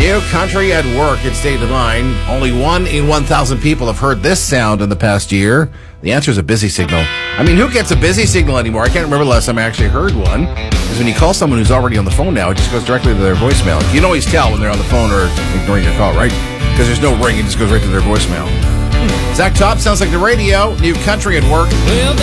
New country at work, it's State of the Line. Only 1 in 1,000 people have heard this sound in the past year. The answer is a busy signal. I mean, who gets a busy signal anymore? I can't remember the last time I actually heard one. Because when you call someone who's already on the phone now, it just goes directly to their voicemail. You can always tell when they're on the phone or ignoring your call, right? Because there's no ring, it just goes right to their voicemail. Zach Top sounds like the radio. New country at work.